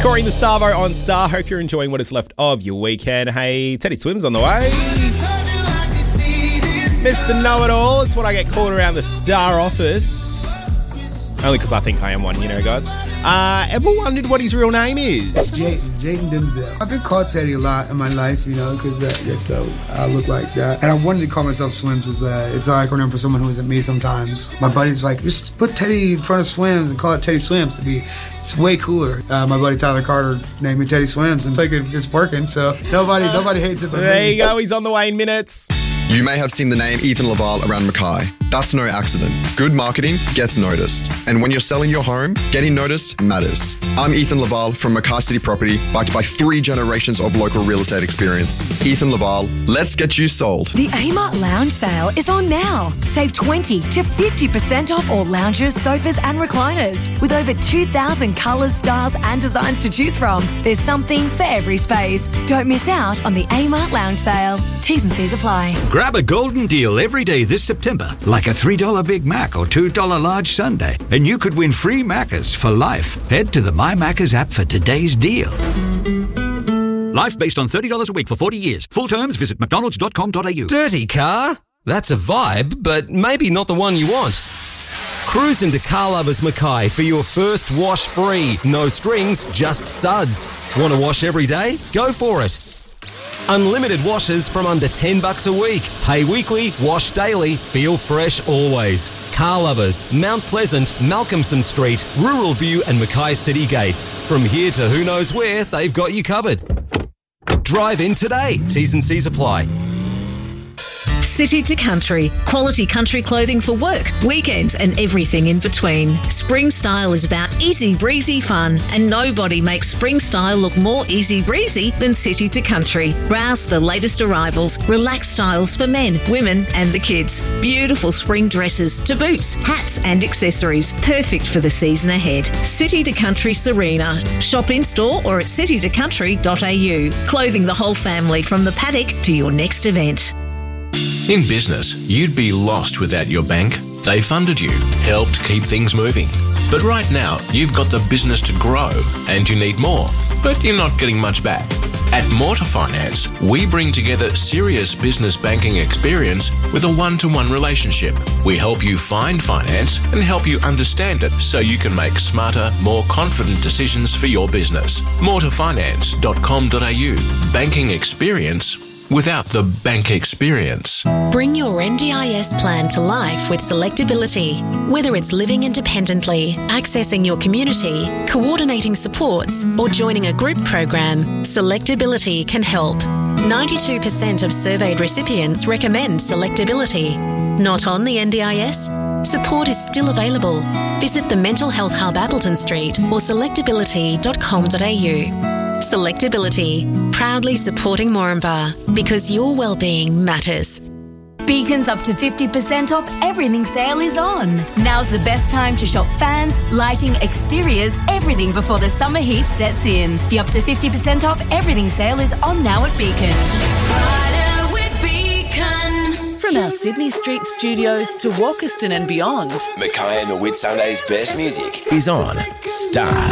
Corey and the Savo on Star. Hope you're enjoying what is left of your weekend. Hey, Teddy Swims on the way. Mr. Know-It-All. It's what I get called around the Star office. Only because I think I am one, guys. Ever wondered what his real name is? Jaden Dimsdale. I've been called Teddy a lot in my life, because I look like that. And I wanted to call myself Swims. It's an acronym for someone who isn't me sometimes. My buddy's like, just put Teddy in front of Swims and call it Teddy Swims. It's way cooler. My buddy Tyler Carter named me Teddy Swims, and it's working, so nobody hates it but There me. you go, he's on the way in minutes. You may have seen the name Ethan Laval around Mackay. That's no accident. Good marketing gets noticed. And when you're selling your home, getting noticed matters. I'm Ethan Laval from Mackay City Property, backed by 3 generations of local real estate experience. Ethan Laval, let's get you sold. The Amart Lounge sale is on now. Save 20 to 50% off all lounges, sofas and recliners. With over 2,000 colours, styles and designs to choose from, there's something for every space. Don't miss out on the Amart Lounge sale. T's and C's apply. Grab a golden deal every day this September, like a $3 Big Mac or $2 large sundae, and you could win free Maccas for life. Head to the My Maccas app for today's deal. Life based on $30 a week for 40 years. Full terms, visit mcdonalds.com.au. Dirty car? That's a vibe, but maybe not the one you want. Cruise into Car Lovers Mackay for your first wash free. No strings, just suds. Want to wash every day? Go for it. Unlimited washes from under $10 a week. Pay weekly, wash daily, feel fresh always. Car Lovers, Mount Pleasant, Malcolmson Street, Rural View and Mackay City Gates. From here to who knows where, they've got you covered. Drive in today. T's and C's apply. City to Country. Quality country clothing for work, weekends and everything in between. Spring Style is about easy breezy fun, and nobody makes spring style look more easy breezy than City to Country. Browse the latest arrivals, relaxed styles for men, women and the kids. Beautiful spring dresses to boots, hats and accessories. Perfect for the season ahead. City to Country Serena. Shop in store or at citytocountry.au. Clothing the whole family from the paddock to your next event. In business, you'd be lost without your bank. They funded you, helped keep things moving. But right now, you've got the business to grow and you need more, but you're not getting much back. At Mortar Finance, we bring together serious business banking experience with a one-to-one relationship. We help you find finance and help you understand it so you can make smarter, more confident decisions for your business. Mortarfinance.com.au. Banking experience without the bank experience. Bring your NDIS plan to life with Selectability. Whether it's living independently, accessing your community, coordinating supports, or joining a group program, Selectability can help. 92% of surveyed recipients recommend Selectability. Not on the NDIS? Support is still available. Visit the Mental Health Hub Appleton Street or selectability.com.au. Selectability, proudly supporting Moranbah, because your well-being matters. Beacon's up to 50% off everything sale is on. Now's the best time to shop fans, lighting, exteriors, everything before the summer heat sets in. The up to 50% off everything sale is on now at Beacon. Friday with Beacon. From our Sydney Street studios to Walkerston and beyond, Mackay and the Whitsundays' best music is on Star.